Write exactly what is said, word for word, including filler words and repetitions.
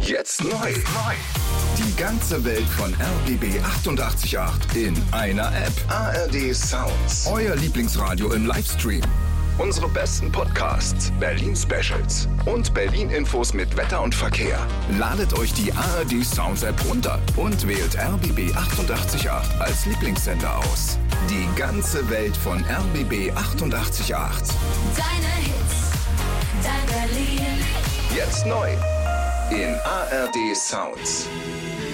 Jetzt neu. neu. Die ganze Welt von R B B achtundachtzig Komma acht in einer App. A R D Sounds. Euer Lieblingsradio im Livestream. Unsere besten Podcasts, Berlin-Specials und Berlin-Infos mit Wetter und Verkehr. Ladet euch die A R D Sounds App runter und wählt R B B achtundachtzig Komma acht als Lieblingssender aus. Die ganze Welt von R B B achtundachtzig Komma acht. Deine Hits, dein Berlin. Jetzt neu in A R D Sounds.